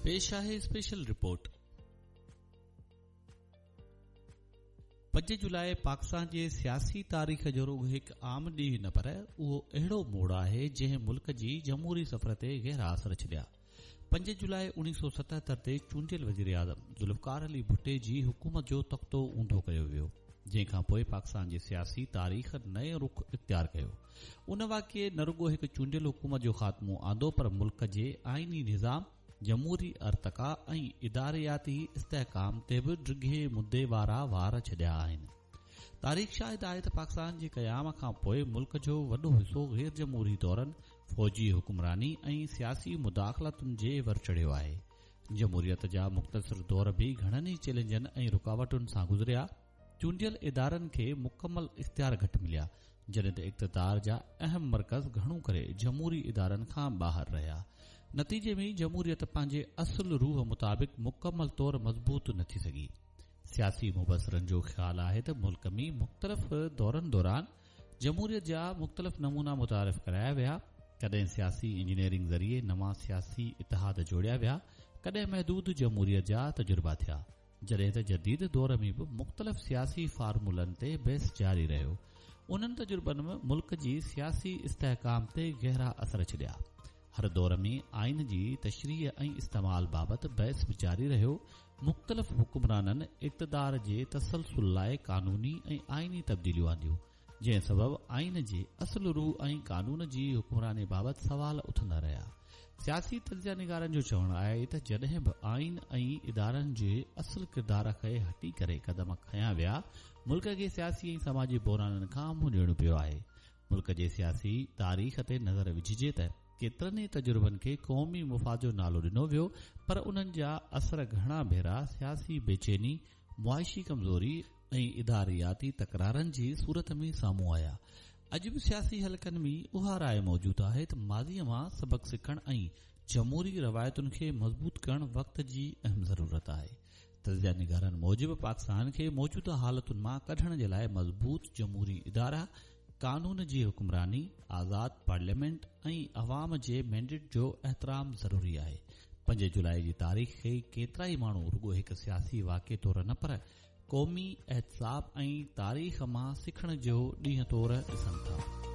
पेश आहे special report. 5 जुलाई पाकिस्तान जे सियासी तारीख़ जो रुॻो हिकु आम ॾींहुं न पर उहो अहिड़ो मोड़ आहे जंहिं मुल्क जी जमहूरी सफ़र ते गहरा असर छॾिया। 5 जुलाई 1977 ते चूंडियल वज़ीर आज़म ज़ुल्फ़िकार अली भुट्टे जी हुकूमत जो तख़्तो ऊंधो कयो वियो, जंहिंखां पोइ पाकिस्तान जी सियासी तारीख़ नयो रुख़ इख़्तियार कयो। उन वाक़िए न रुॻो हिकु चूंडियल हुकूमत जो ख़ात्मो आंदो पर मुल्क जे आईनी निज़ाम, जमहूरी अर्तका ऐं इदारियाती इस्तेहकाम ते बि ड्रिघे मुद्दे वारा वार छॾिया आहिनि। तारीख़ शाहिद आहे त पाकिस्तान जे क़याम खां पोइ मुल्क जो वॾो हिसो गैर जमहूरी दौरनि, फ़ौजी हुकुमरानी ऐं सियासी मुदाख़लतुनि जे वर चढ़ियो आहे। जमहूरियत जा मुख़्तसिर दौर बि घणनि ई चैलेंजनि ऐं रुकावटुनि सां गुज़रिया। चूंडियल इदारनि खे मुकमल इख़्तियार घटि मिलिया, जॾहिं त इक़्तिदार जा अहम मर्कज़ घणो करे जमहूरी इदारनि खां ॿाहिरि रहिया। नतीजे में जमहूरियत पंहिंजे असुल रूह मुताबिक़ मुकमल तौर मज़बूत न थी सघी। सियासी मुबसरनि जो ख़्यालु आहे त मुल्क में मुख़्तलिफ़ दौरनि दौरान जमहूरियत जा मुख़्तलिफ़ नमूना मुतारिफ़ कराया विया। कॾहिं सियासी इंजीनियरिंग ज़रिए नवां सियासी इतिहाद जोड़िया विया, कॾहिं महदूद जमहूरियत जा तजुर्बा थिया, जॾहिं त जदीद दौर में बि मुख़्तलिफ़ सियासी फार्मूलनि ते बहस जारी रहियो। उन्हनि तजुर्बनि में मुल्क जी सियासी इस्तेहकाम ते गहरा असर छॾिया। हर दौर में आइन जी तशरीह ऐं इस्तेमाल बाबति बहस बि जारी रहियो। मुख़्तलिफ़ हुकुमराननि इक़्तिदार जे तसलसल लाइ कानूनी ऐं आइनी तब्दीलियूं आंदियूं, जंहिं सबबि आइन जे असुल रूह ऐं कानून जी हुकुमरानी बाबति सवाल उथंदा रहिया। सियासी तजिया निगारनि जो चवणु आहे त जॾहिं बि आइन ऐं इदारनि जे असुल किरदार खे हटी करे क़दम खयां विया, मुल्क खे सियासी ऐं समाजी बहिराननि खां मुंहुं ॾियणो पियो आहे। मुल्क जे सियासी तारीख़ ते नज़र विझिजे त केतिरनि ई तजुर्बनि खे क़ौमी मुफ़ाद जो नालो ॾिनो वियो, पर उन्हनि जा असर घणा भेरा सियासी बेचैनी, मुआशी कमज़ोरी ऐं इदारियाती तकरारनि जी सूरत में साम्हूं आया। अॼु बि सियासी हलकनि में उहा राय मौजूदु आहे त माज़ीअ मां सबक़ सिखणु ऐं जमहूरी रवायतुनि खे मज़बूत करणु वक़्त जी अहम ज़रूरत आहे। तजिया निगारनि मूजिबि पाकिस्तान खे मौजूदा हालतुनि मां कढण जे लाइ मज़बूत जमहूरी इदारा, कानून जी हुकुमरानी, आज़ाद पार्लियामेंट ऐं अवाम जे मैंडेट जो एहतराम ज़रूरी आहे। 5 जुलाई जी तारीख़ खे केतिरा ई माण्हू रुॻो हिकु सियासी वाक़े तौर न पर क़ौमी एहतसाब ऐं तारीख़ मां सिखण जो ॾींहुं तौर ॾिसनि था।